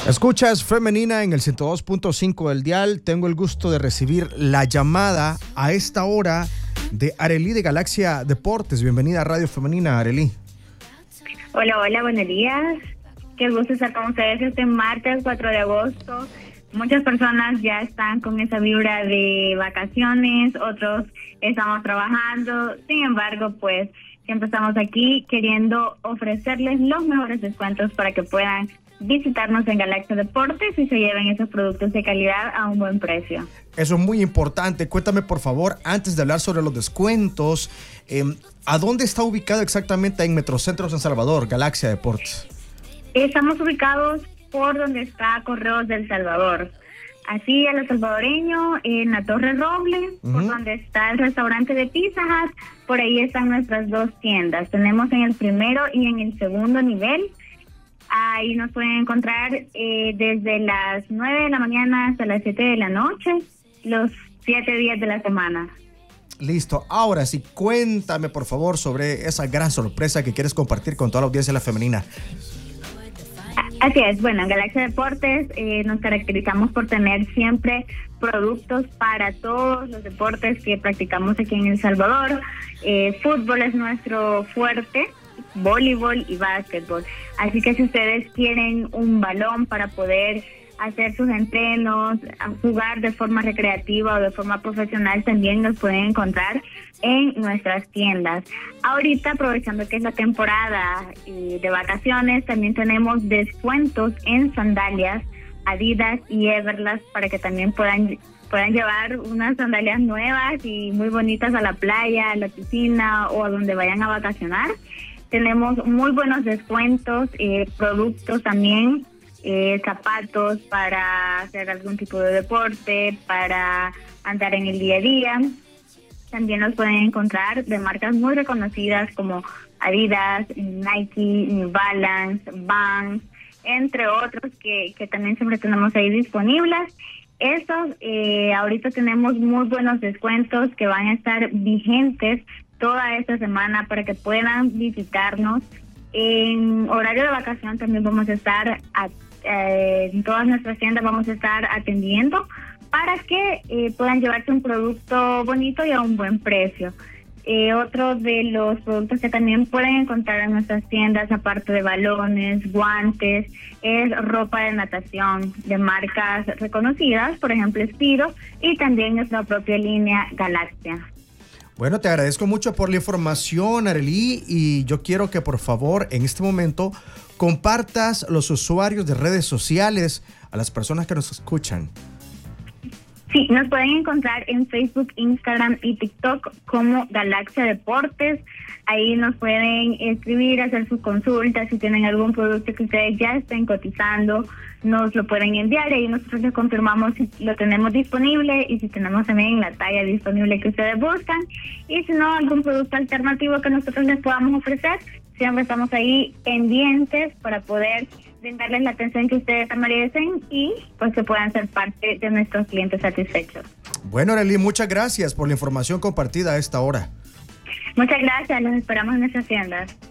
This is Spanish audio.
Escuchas Femenina en el 102.5 del dial. Tengo el gusto de recibir la llamada a esta hora de Arely de Galaxia Deportes. Bienvenida a Radio Femenina, Arely. Hola, buenos días. Qué gusto estar con ustedes este martes 4 de agosto. Muchas personas ya están con esa vibra de vacaciones, otros estamos trabajando. Sin embargo, pues siempre estamos aquí queriendo ofrecerles los mejores descuentos para que puedan visitarnos en Galaxia Deportes y se lleven esos productos de calidad a un buen precio. Eso es muy importante. Cuéntame, por favor, antes de hablar sobre los descuentos, ¿a dónde está ubicado exactamente en Metrocentro San Salvador, Galaxia Deportes? Estamos ubicados por donde está Correos del Salvador. Así a lo salvadoreño, en la Torre Roble, por donde está el restaurante de Pizza Hut, por ahí están nuestras dos tiendas. Tenemos en el primero y en el segundo nivel. Ahí nos pueden encontrar desde las 9 de la mañana hasta las 7 de la noche, los 7 días de la semana. Listo. Ahora sí, cuéntame, por favor, sobre esa gran sorpresa que quieres compartir con toda la audiencia de la femenina. Así es. Bueno, en Galaxia Deportes nos caracterizamos por tener siempre productos para todos los deportes que practicamos aquí en El Salvador. Fútbol es nuestro fuerte, voleibol y básquetbol. Así que si ustedes quieren un balón para poder hacer sus entrenos, jugar de forma recreativa o de forma profesional, también los pueden encontrar en nuestras tiendas. Ahorita, aprovechando que es la temporada de vacaciones, también tenemos descuentos en sandalias Adidas y Everlast para que también puedan llevar unas sandalias nuevas y muy bonitas a la playa, a la piscina o a donde vayan a vacacionar. Tenemos muy buenos descuentos, productos también, zapatos para hacer algún tipo de deporte, para andar en el día a día. También los pueden encontrar de marcas muy reconocidas como Adidas, Nike, New Balance, Vans, entre otros que también siempre tenemos ahí disponibles. Estos, ahorita tenemos muy buenos descuentos que van a estar vigentes toda esta semana para que puedan visitarnos. En horario de vacación también vamos a estar en todas nuestras tiendas, vamos a estar atendiendo para que puedan llevarse un producto bonito y a un buen precio. Otro de los productos que también pueden encontrar en nuestras tiendas, aparte de balones, guantes, es ropa de natación de marcas reconocidas, por ejemplo Speedo, y también nuestra propia línea Galaxia. Bueno, te agradezco mucho por la información, Arely, y yo quiero que por favor en este momento compartas los usuarios de redes sociales a las personas que nos escuchan. Sí, nos pueden encontrar en Facebook, Instagram y TikTok como Galaxia Deportes. Ahí nos pueden escribir, hacer sus consultas. Si tienen algún producto que ustedes ya estén cotizando, nos lo pueden enviar y ahí nosotros les confirmamos si lo tenemos disponible y si tenemos también la talla disponible que ustedes buscan. Y si no, algún producto alternativo que nosotros les podamos ofrecer, siempre estamos ahí pendientes para poder brindarles la atención que ustedes merecen y pues que puedan ser parte de nuestros clientes satisfechos. Bueno, Arely, muchas gracias por la información compartida a esta hora. Muchas gracias, los esperamos en nuestras tiendas.